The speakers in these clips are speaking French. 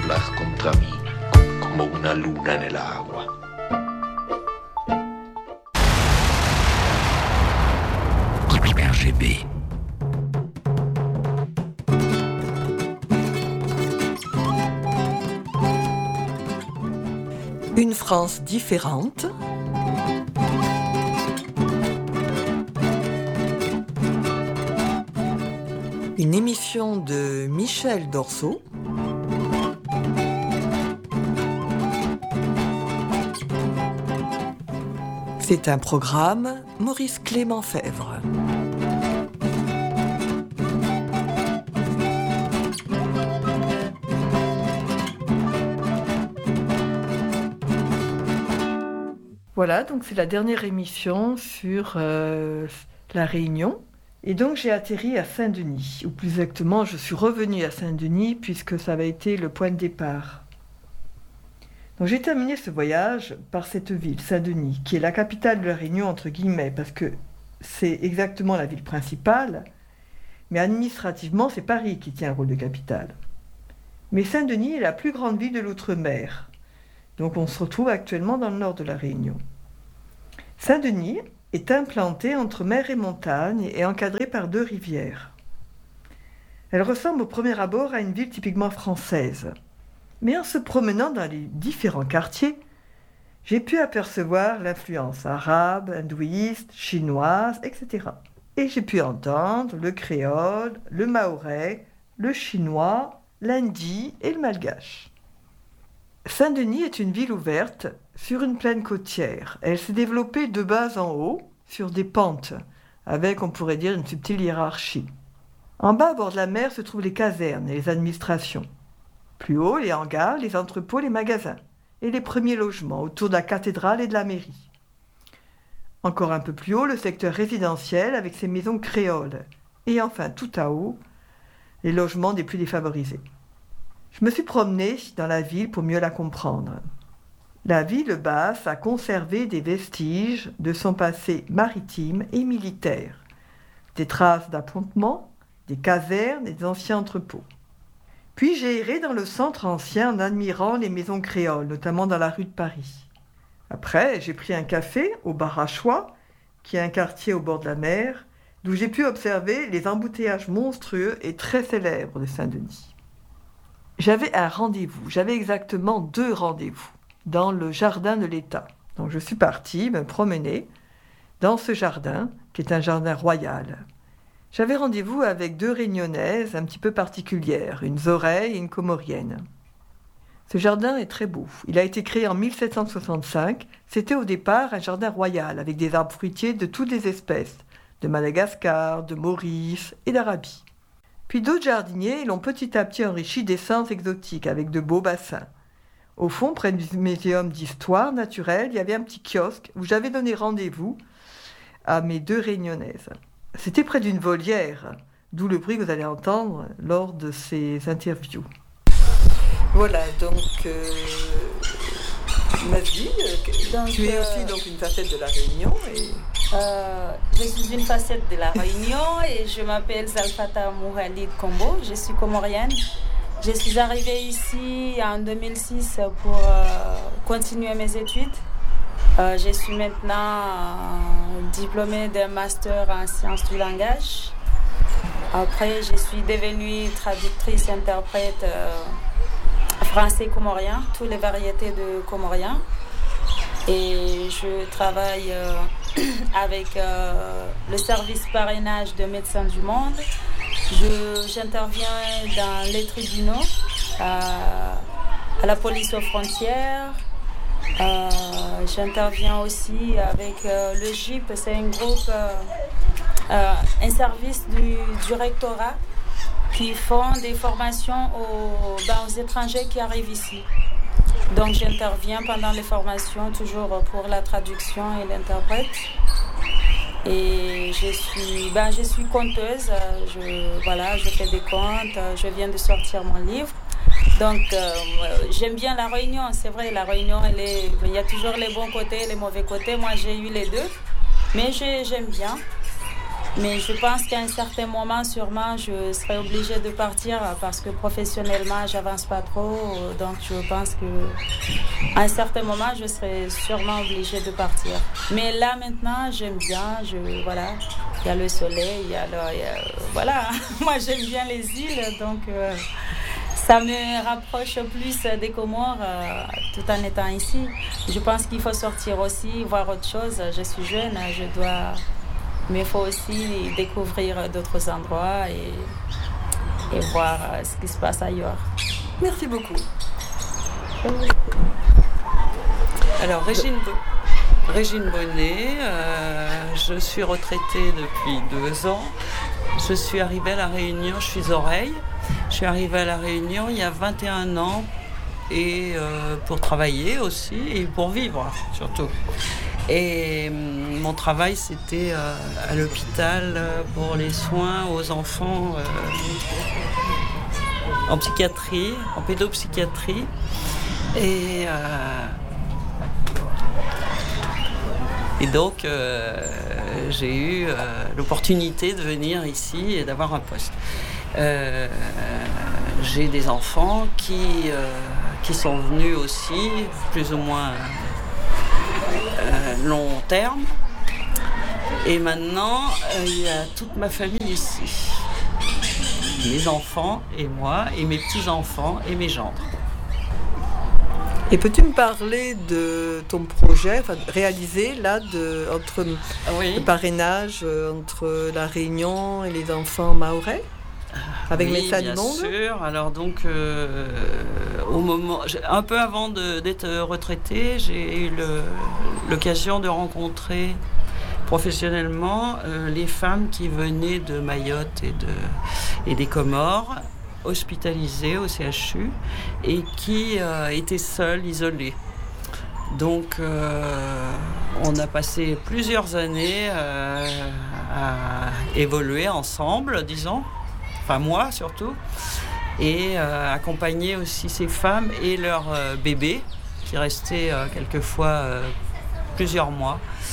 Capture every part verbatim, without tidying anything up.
doblar contra mí como una luna en el agua. R G B. Une France différente. Une émission de Michel Dorso. C'est un programme Maurice Clément-Fèvre. Voilà, donc c'est la dernière émission sur euh, la Réunion. Et donc j'ai atterri à Saint-Denis, ou plus exactement, je suis revenue à Saint-Denis puisque ça avait été le point de départ. Donc j'ai terminé ce voyage par cette ville, Saint-Denis, qui est la capitale de la Réunion, entre guillemets, parce que c'est exactement la ville principale, mais administrativement c'est Paris qui tient le rôle de capitale. Mais Saint-Denis est la plus grande ville de l'outre-mer. Donc on se retrouve actuellement dans le nord de la Réunion. Saint-Denis est implanté entre mer et montagne et encadré par deux rivières. Elle ressemble au premier abord à une ville typiquement française. Mais en se promenant dans les différents quartiers, j'ai pu apercevoir l'influence arabe, hindouiste, chinoise, et cetera. Et j'ai pu entendre le créole, le mahorais, le chinois, l'hindi et le malgache. Saint-Denis est une ville ouverte sur une plaine côtière. Elle s'est développée de bas en haut, sur des pentes, avec, on pourrait dire, une subtile hiérarchie. En bas, à bord de la mer, se trouvent les casernes et les administrations. Plus haut, les hangars, les entrepôts, les magasins et les premiers logements autour de la cathédrale et de la mairie. Encore un peu plus haut, le secteur résidentiel avec ses maisons créoles. Et enfin, tout à haut, les logements des plus défavorisés. Je me suis promenée dans la ville pour mieux la comprendre. La ville basse a conservé des vestiges de son passé maritime et militaire, des traces d'appontements, des casernes et des anciens entrepôts. Puis j'ai erré dans le centre ancien en admirant les maisons créoles, notamment dans la rue de Paris. Après, j'ai pris un café au Bar à Choix, qui est un quartier au bord de la mer, d'où j'ai pu observer les embouteillages monstrueux et très célèbres de Saint-Denis. J'avais un rendez-vous, j'avais exactement deux rendez-vous, dans le jardin de l'État. Donc je suis partie me promener dans ce jardin, qui est un jardin royal. J'avais rendez-vous avec deux Réunionnaises un petit peu particulières, une Zoreille et une Comorienne. Ce jardin est très beau. Il a été créé en mille sept cent soixante-cinq. C'était au départ un jardin royal, avec des arbres fruitiers de toutes les espèces, de Madagascar, de Maurice et d'Arabie. Puis d'autres jardiniers l'ont petit à petit enrichi d'essences exotiques avec de beaux bassins. Au fond, près du muséum d'histoire naturelle, il y avait un petit kiosque où j'avais donné rendez-vous à mes deux Réunionnaises. C'était près d'une volière, d'où le bruit que vous allez entendre lors de ces interviews. Voilà, donc euh, ma vie, donc, tu es euh, aussi donc une facette de la Réunion et... Euh, je suis une facette de la Réunion et je m'appelle Zalfata Mouhalid Kombo, je suis comorienne. Je suis arrivée ici en deux mille six pour euh, continuer mes études. Euh, je suis maintenant euh, diplômée d'un master en sciences du langage. Après, je suis devenue traductrice-interprète euh, français-comorien, toutes les variétés de comorien. Et je travaille euh, avec euh, le service parrainage de Médecins du Monde. Je, j'interviens dans les tribunaux, euh, à la police aux frontières. Euh, j'interviens aussi avec euh, le G I P, c'est un groupe, euh, euh, un service du, du rectorat qui font des formations aux, ben, aux étrangers qui arrivent ici. Donc j'interviens pendant les formations, toujours pour la traduction et l'interprète. Et je suis, ben, je suis conteuse, je, voilà, je fais des contes, je viens de sortir mon livre. Donc euh, j'aime bien la Réunion, c'est vrai, la Réunion, elle est, il y a toujours les bons côtés, les mauvais côtés. Moi j'ai eu les deux, mais je, j'aime bien. Mais je pense qu'à un certain moment, sûrement, je serai obligée de partir parce que professionnellement, j'avance pas trop. Donc, je pense qu'à un certain moment, je serai sûrement obligée de partir. Mais là, maintenant, j'aime bien. Je, voilà, il y a le soleil, il y a le, il y a, voilà. Moi, j'aime bien les îles, donc euh, ça me rapproche plus des Comores euh, tout en étant ici. Je pense qu'il faut sortir aussi, voir autre chose. Je suis jeune, je dois... Mais il faut aussi découvrir d'autres endroits et, et voir ce qui se passe ailleurs. Merci beaucoup. Alors, Régine, Régine Bonnet, euh, je suis retraitée depuis deux ans. Je suis arrivée à La Réunion, je suis oreille. Je suis arrivée à La Réunion il y a vingt et un ans et euh, pour travailler aussi et pour vivre surtout. Et mon travail, c'était euh, à l'hôpital euh, pour les soins aux enfants euh, en psychiatrie, en pédopsychiatrie. Et, euh, et donc, euh, j'ai eu euh, l'opportunité de venir ici et d'avoir un poste. Euh, j'ai des enfants qui, euh, qui sont venus aussi, plus ou moins... Euh, long terme. Et maintenant, euh, il y a toute ma famille ici. Mes enfants et moi, et mes petits-enfants et mes gendres. Et peux-tu me parler de ton projet enfin, réalisé là, de, entre oui. le parrainage euh, entre La Réunion et les enfants mahorais avec oui, Médecins du Monde? Bien sûr. Alors donc, euh, au moment, un peu avant de, d'être retraitée, j'ai eu le, l'occasion de rencontrer professionnellement euh, les femmes qui venaient de Mayotte et, de, et des Comores, hospitalisées au C H U et qui euh, étaient seules, isolées. Donc, euh, on a passé plusieurs années euh, à évoluer ensemble, disons. Enfin moi surtout, et euh, accompagner aussi ces femmes et leurs euh, bébés qui restaient euh, quelquefois euh, plusieurs mois.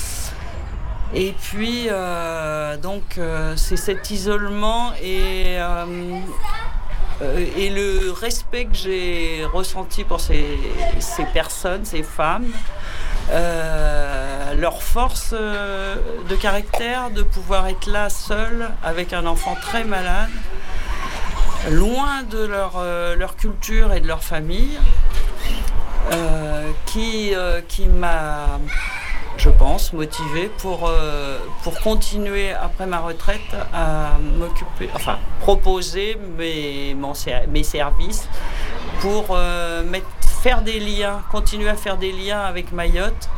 Et puis euh, donc euh, c'est cet isolement et, euh, euh, et le respect que j'ai ressenti pour ces, ces personnes, ces femmes, euh, leur force euh, de caractère de pouvoir être là seule avec un enfant très malade, loin de leur, euh, leur culture et de leur famille, euh, qui, euh, qui m'a, je pense, motivée pour, euh, pour continuer après ma retraite à m'occuper, enfin, proposer mes, mon, mes services pour euh, mettre, faire des liens, continuer à faire des liens avec Mayotte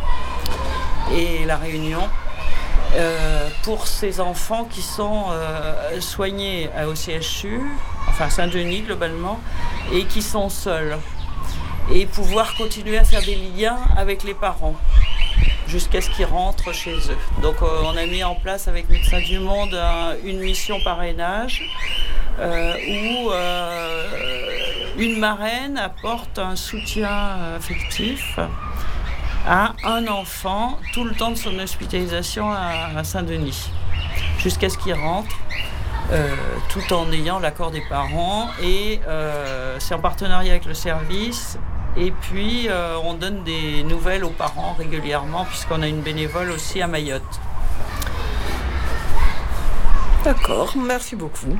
et La Réunion. Euh, pour ces enfants qui sont euh, soignés au C H U, enfin Saint-Denis globalement, et qui sont seuls. Et pouvoir continuer à faire des liens avec les parents jusqu'à ce qu'ils rentrent chez eux. Donc euh, on a mis en place avec Médecins du Monde un, une mission parrainage euh, où euh, une marraine apporte un soutien affectif à un enfant tout le temps de son hospitalisation à, à Saint-Denis, jusqu'à ce qu'il rentre, euh, tout en ayant l'accord des parents. Et euh, c'est en partenariat avec le service. Et puis, euh, on donne des nouvelles aux parents régulièrement, puisqu'on a une bénévole aussi à Mayotte. D'accord, merci beaucoup.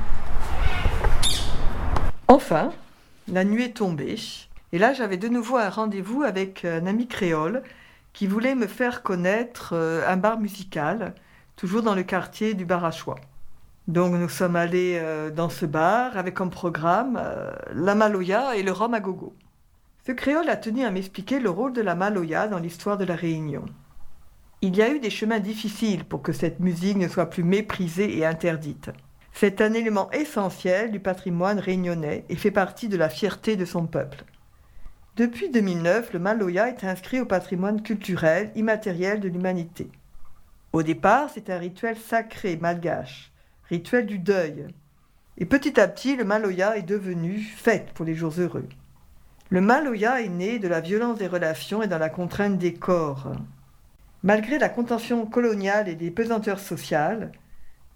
Enfin, la nuit est tombée. Et là, j'avais de nouveau un rendez-vous avec un ami créole qui voulait me faire connaître un bar musical, toujours dans le quartier du Barachois. Donc nous sommes allés dans ce bar avec comme programme la maloya et le rhum à gogo. Ce créole a tenu à m'expliquer le rôle de la maloya dans l'histoire de la Réunion. Il y a eu des chemins difficiles pour que cette musique ne soit plus méprisée et interdite. C'est un élément essentiel du patrimoine réunionnais et fait partie de la fierté de son peuple. Depuis deux mille neuf, le maloya est inscrit au patrimoine culturel immatériel de l'humanité. Au départ, c'est un rituel sacré malgache, rituel du deuil. Et petit à petit, le maloya est devenu fête pour les jours heureux. Le maloya est né de la violence des relations et dans la contrainte des corps. Malgré la contention coloniale et des pesanteurs sociales,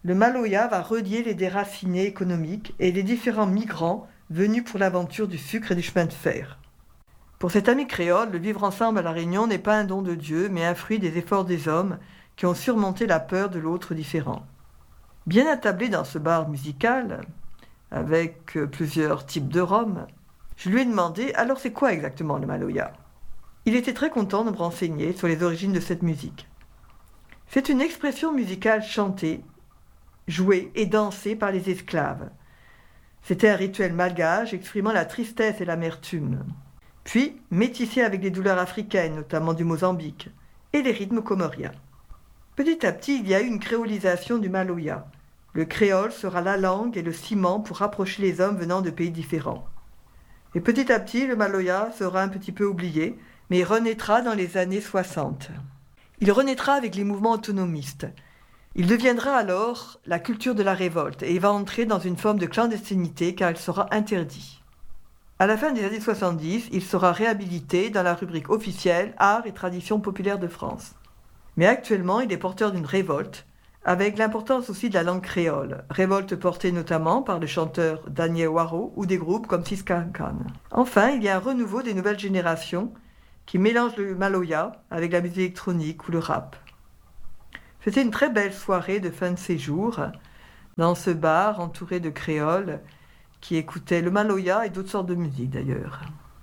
le Maloya va relier les déracinés économiques et les différents migrants venus pour l'aventure du sucre et du chemin de fer. Pour cet ami créole, le vivre ensemble à La Réunion n'est pas un don de Dieu, mais un fruit des efforts des hommes qui ont surmonté la peur de l'autre différent. Bien attablé dans ce bar musical, avec plusieurs types de rhum, je lui ai demandé « Alors c'est quoi exactement le Maloya ?» Il était très content de me renseigner sur les origines de cette musique. C'est une expression musicale chantée, jouée et dansée par les esclaves. C'était un rituel malgache exprimant la tristesse et l'amertume. Puis, métissé avec les douleurs africaines, notamment du Mozambique, et les rythmes comoriens. Petit à petit, il y a eu une créolisation du Maloya. Le créole sera la langue et le ciment pour rapprocher les hommes venant de pays différents. Et petit à petit, le Maloya sera un petit peu oublié, mais il renaîtra dans les années soixante. Il renaîtra avec les mouvements autonomistes. Il deviendra alors la culture de la révolte et il va entrer dans une forme de clandestinité car il sera interdit. À la fin des années soixante-dix, il sera réhabilité dans la rubrique officielle Arts et traditions populaires de France. Mais actuellement, il est porteur d'une révolte, avec l'importance aussi de la langue créole, révolte portée notamment par le chanteur Daniel Waro ou des groupes comme Siska Khan. Enfin, il y a un renouveau des nouvelles générations qui mélangent le Maloya avec la musique électronique ou le rap. C'était une très belle soirée de fin de séjour dans ce bar entouré de créoles qui écoutaient le Maloya et d'autres sortes de musique d'ailleurs.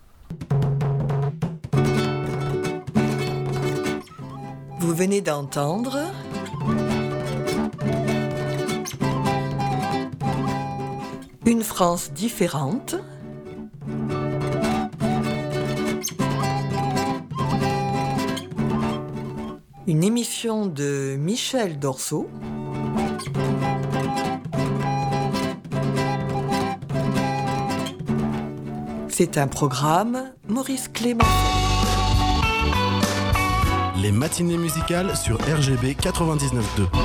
Vous venez d'entendre Une France différente, une émission de Michel Dorceau. C'est un programme Maurice Clément. Les matinées musicales sur R G B quatre-vingt-dix-neuf point deux.